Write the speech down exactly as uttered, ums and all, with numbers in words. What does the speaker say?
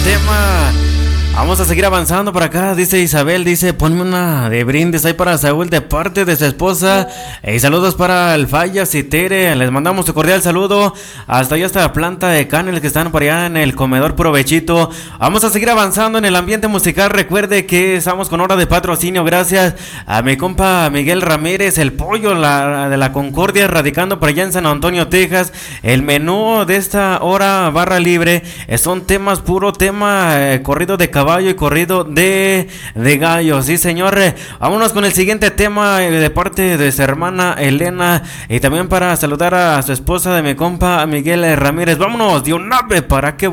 tema. Vamos a seguir avanzando por acá. Dice Isabel, dice, ponme una de brindis ahí para Saúl de parte de su esposa. Y saludos para el Fallas y Tere. Les mandamos un cordial saludo hasta allá, hasta la planta de Canel que están por allá en el comedor. Provechito. Vamos a seguir avanzando en el ambiente musical. Recuerde que estamos con hora de patrocinio. Gracias a mi compa Miguel Ramírez, el pollo la, de la Concordia, radicando por allá en San Antonio, Texas. El menú de esta hora barra libre son temas, puro tema, eh, corrido de caballo y corrido de, de gallo. Sí, señor. Vámonos con el siguiente tema eh, de parte de su hermana Elena. Y también para saludar a su esposa de mi compa Miguel Ramírez. Vámonos de un ave para que